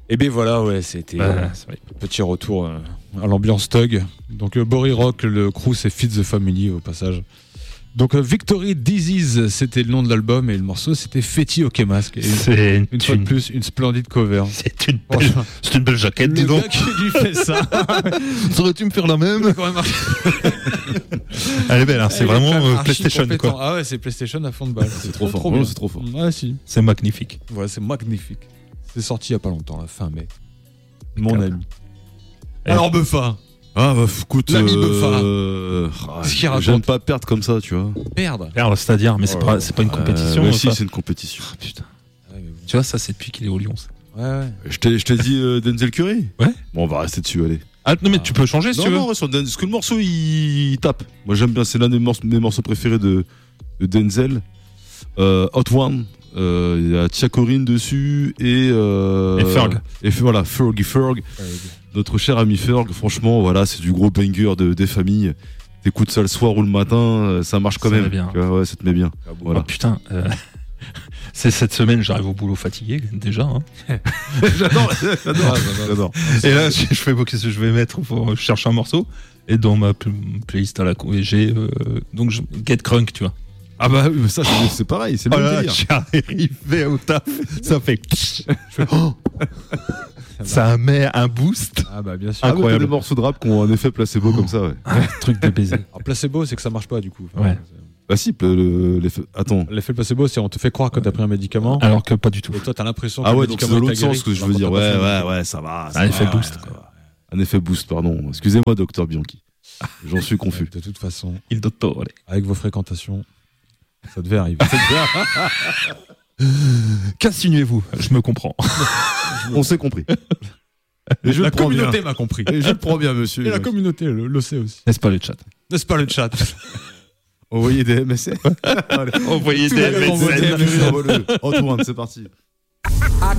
Et bien voilà, ouais, c'était C'est vrai. petit retour à l'ambiance thug. Donc Bory Rock, le crew, c'est Feed the Family au passage. Donc Victory Disease, c'était le nom de l'album et le morceau c'était Fetty OK Mask. Et C'est une fois de plus, une splendide cover. C'est une belle jaquette, dis Le donc. gars qui lui fait ça. Saurais-tu me faire la même? Quand même Elle est belle, hein, c'est Elle est vraiment quand même archi PlayStation, compétent. quoi. Ah ouais, c'est PlayStation à fond de balle. C'est trop fort. bien. C'est trop fort. Ouais, si. C'est magnifique. Ouais, c'est magnifique. C'est sorti il y a pas longtemps, la fin mai. Mon Claire. ami. Et- Alors Buffa, Ah bah écoute, L'ami Qu'est-ce qu'il raconte j'aime pas perdre comme ça, tu vois. perdre. Perdre, c'est-à-dire, mais c'est pas une compétition. Ouais, ça. si, c'est une compétition. Ah, putain. Ouais, mais bon. Tu vois, ça, c'est depuis qu'il est au Lyon. Ça. Ouais. Je t'ai dit Denzel Curry. Ouais. Bon, on va rester dessus, allez. Ah, non, mais tu peux changer si tu veux. Non, reste sur Denzel, parce que le morceau il tape. Moi j'aime bien, c'est l'un de mes morceaux préférés de Denzel. Hot One. Il y a Tia Corinne dessus et Ferg. Et voilà, Ferg. Notre cher ami Ferg, franchement, voilà, c'est du gros banger des familles. T'écoutes ça le soir ou le matin, ça marche quand Ça même. va bien. Tu vois, ouais, ça te met bien. Voilà. Oh, putain. C'est cette semaine, j'arrive au boulot fatigué, déjà. Hein. J'adore. Et là, je fais qu'est-ce que je vais mettre pour chercher un morceau. Et dans ma playlist à la con, j'ai donc Get Crunk, tu vois. Ah bah oui, mais ça c'est pareil, c'est le Oh même là, délire. j'arrive au taf, ça fait. Ça met un boost. Ah bah bien sûr. Ah, mais t'as incroyable. des morceaux de rap qui ont un effet placebo comme ça, ouais. Truc de baiser. Alors placebo, c'est que ça marche pas du coup. Ouais. Bah si, l'effet... Attends. L'effet placebo, c'est on te fait croire que t'as pris un médicament. Alors que pas du tout. Et toi, t'as l'impression que Ah le ouais, donc c'est médicament dans il t'a l'autre sens que guéri, je veux alors dire. que t'as pas fait Ouais, ça va. Un effet va, boost, ça quoi. va. Un effet boost, pardon. Excusez-moi, docteur Bianchi. J'en suis confus. De toute façon, Il dottore. avec vos fréquentations, ça devait arriver. Qu'insinuez-vous? Je me comprends. On s'est compris. Et je La le prends bien. communauté m'a compris. Et je le prends bien, monsieur. Et la communauté le sait aussi. N'est-ce pas le chat? N'est-ce pas le chat? Envoyez des MSN. Envoyez Tous des les gars MSN. envoient des Antoine, c'est parti.